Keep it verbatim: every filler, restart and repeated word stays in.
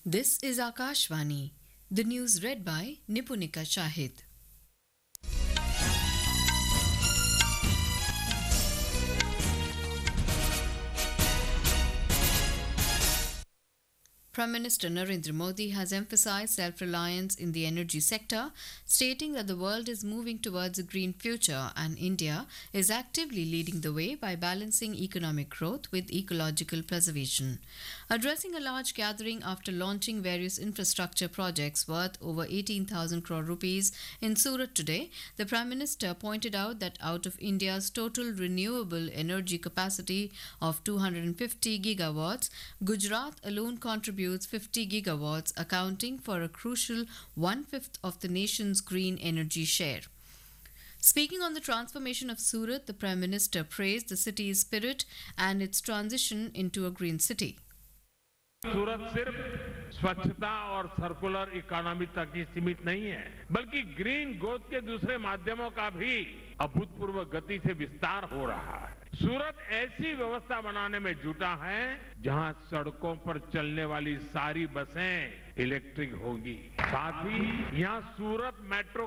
This is Akashvani. The news read by Nipunika Shahid. Prime Minister Narendra Modi has emphasized self-reliance in the energy sector, stating that the world is moving towards a green future and India is actively leading the way by balancing economic growth with ecological preservation. Addressing a large gathering after launching various infrastructure projects worth over eighteen thousand crore rupees in Surat today, the Prime Minister pointed out that out of India's total renewable energy capacity of two hundred fifty gigawatts, Gujarat alone contributes fifty gigawatts, accounting for a crucial one-fifth of the nation's green energy share. Speaking on the transformation of Surat, the Prime Minister praised the city's spirit and its transition into a green city. सूरत सिर्फ स्वच्छता और circular economy तक ही सीमित नहीं है, बल्कि green growth के दूसरे माध्यमों का भी अभूतपूर्व गति से विस्तार हो रहा है। सूरत ऐसी व्यवस्था बनाने में जुटा है जहां सड़कों पर चलने वाली सारी बसें इलेक्ट्रिक होगी। साथ ही यहां सूरत मेट्रो